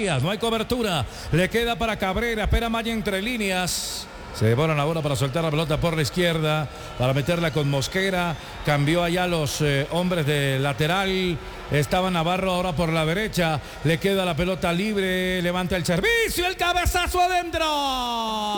Macías, no hay cobertura. Le queda para Cabrera, espera Maya entre líneas. Se devoran ahora para soltar la pelota por la izquierda, para meterla con Mosquera. Cambió allá los hombres de lateral. Estaba Navarro ahora por la derecha. Le queda la pelota libre. Levanta el servicio. El cabezazo adentro.